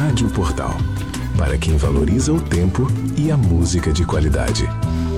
Rádio Portal, para quem valoriza o tempo e a música de qualidade.